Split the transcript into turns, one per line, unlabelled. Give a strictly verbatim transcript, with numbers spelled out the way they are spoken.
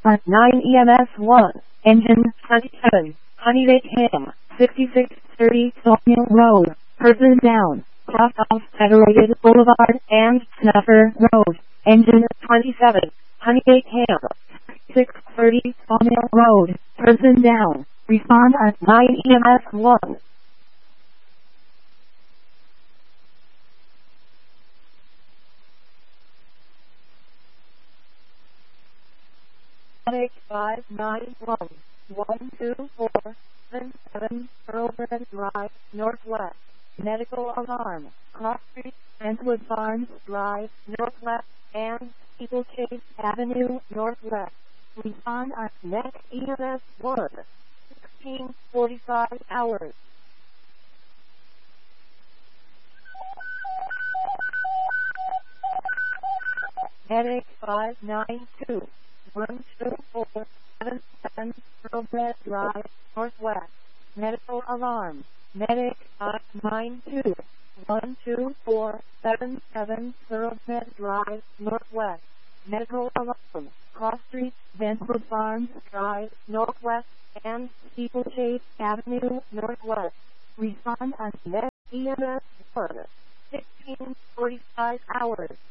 at nine E M S one, engine twenty-seven, Honeydake Ham, sixty-six thirty Sawmill Road, person down, cross off Federated Boulevard and Snuffer Road, engine twenty-seven, Honeydake Ham, six thirty Sawmill Road, person down, respond at nine E M S one. Medic five nine one, one two four, seven seven, Thoroughbred Drive, Northwest. Medical alarm, Cross Street, Brentwood Farms Drive, Northwest, and Steeplechase Avenue, Northwest. Respond at next E M S one, sixteen forty-five hours. Medic five nine two, one two four, seven seven, Thoroughbred Drive, Northwest. Medical alarm, Medic five nine two, one two four, seven seven, Thoroughbred Drive, Northwest. Medical alarm, Cross Street, Brentwood Farms Drive, Northwest, and Steeplechase Avenue, Northwest. Respond at next E M S one, sixteen forty-five hours.